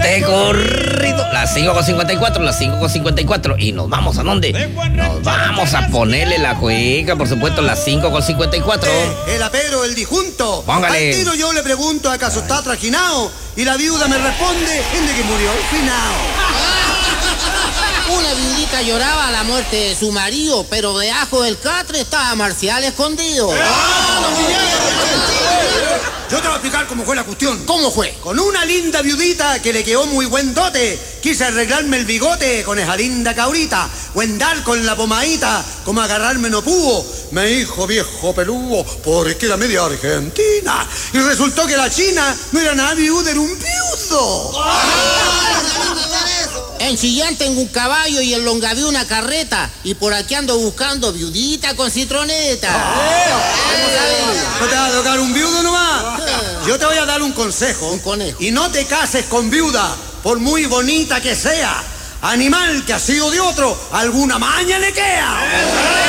De corrido. Las 5:54, las 5:54. ¿Y nos vamos a dónde? Nos vamos a ponerle la cueca, por supuesto, las 5:54. El apero, el disjunto. Póngale. Al tiro yo le pregunto, ¿acaso está trajinado? Y la viuda me responde, de que murió finao. Una viudita lloraba a la muerte de su marido, pero debajo del catre estaba Marcial escondido. Yo te voy a explicar cómo fue la cuestión. ¿Cómo fue? Con una linda viudita que le quedó muy buen dote, quise arreglarme el bigote con esa linda cabrita, o andar con la pomadita, como agarrarme no pudo. Me dijo, viejo peludo, porque era media argentina. Y resultó que la china no era nada viuda, era un viudo. En Chillán tengo un caballo y en Longaví una carreta. Y por aquí ando buscando viudita con citroneta. ¿No te va a tocar un viudo nomás? Yo te voy a dar un consejo. Un conejo. Y no te cases con viuda, por muy bonita que sea. Animal que ha sido de otro, alguna maña le queda.